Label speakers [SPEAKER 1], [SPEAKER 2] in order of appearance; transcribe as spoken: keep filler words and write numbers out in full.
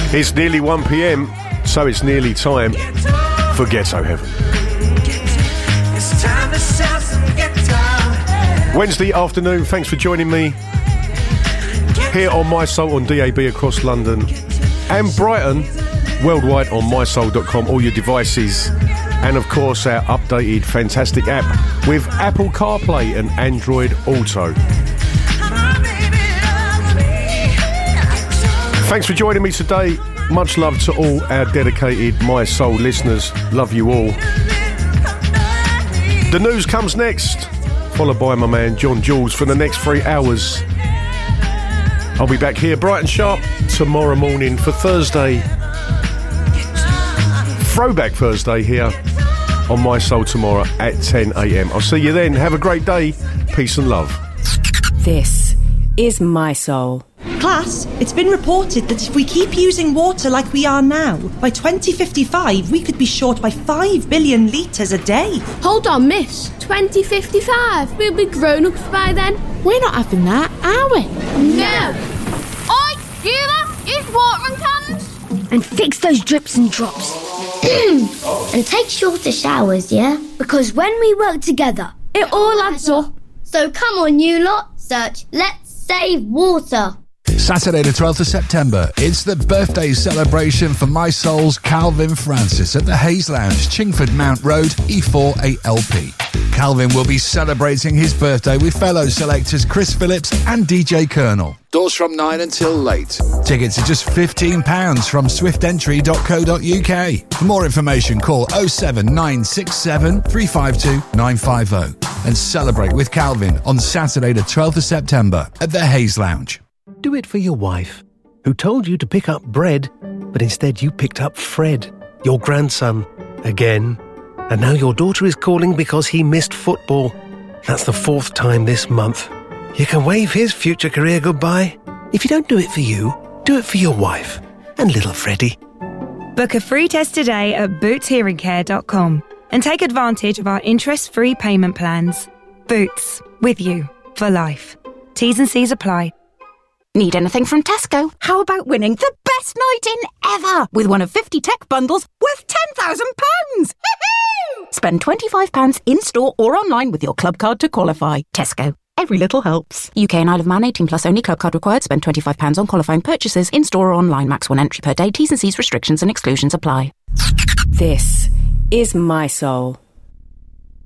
[SPEAKER 1] It's nearly one p.m, so it's nearly time for Ghetto Heaven. Wednesday afternoon, thanks for joining me here on My Soul on D A B across London and Brighton, worldwide on my soul dot com, all your devices, and of course our updated fantastic app with Apple CarPlay and Android Auto. Thanks for joining me today. Much love to all our dedicated My Soul listeners. Love you all. The news comes next, followed by my man John Jules for the next three hours. I'll be back here bright and sharp tomorrow morning for Thursday. Throwback Thursday here on My Soul tomorrow at ten a.m. I'll see you then. Have a great day. Peace and love.
[SPEAKER 2] This is My Soul.
[SPEAKER 3] Class, it's been reported that if we keep using water like we are now, by twenty fifty-five we could be short by five billion litres a day.
[SPEAKER 4] Hold on, miss. twenty fifty-five? We'll be grown-ups by then.
[SPEAKER 5] We're not having that, are we?
[SPEAKER 4] No. Oi, you lot, use watering cans.
[SPEAKER 6] And fix those drips and drops. And take shorter showers, yeah? Because when we work together,
[SPEAKER 4] it all adds up.
[SPEAKER 6] So come on, you lot, search Let's Save Water.
[SPEAKER 7] Saturday the twelfth of September, it's the birthday celebration for My Soul's Calvin Francis at the Hayes Lounge, Chingford Mount Road, E four eight L P. Calvin will be celebrating his birthday with fellow selectors Chris Phillips and D J Colonel. Doors from nine until late. Tickets are just fifteen pounds from swift entry dot co dot uk. For more information, call oh seven nine six seven three five two nine five oh and celebrate with Calvin on Saturday the twelfth of September at the Hayes Lounge.
[SPEAKER 8] Do it for your wife, who told you to pick up bread, but instead you picked up Fred, your grandson, again. And now your daughter is calling because he missed football. That's the fourth time this month. You can wave his future career goodbye. If you don't do it for you, do it for your wife and little Freddie.
[SPEAKER 9] Book a free test today at boots hearing care dot com and take advantage of our interest-free payment plans. Boots, with you for life. T's and C's apply.
[SPEAKER 10] Need anything from Tesco? How about winning the best night in ever with one of fifty tech bundles worth ten thousand pounds? Spend twenty-five pounds in-store or online with your club card to qualify. Tesco. Every little helps. U K and Isle of Man, eighteen plus only. Club card required. Spend twenty-five pounds on qualifying purchases in-store or online. Max one entry per day. T's and C's restrictions and exclusions apply.
[SPEAKER 2] This is My Soul.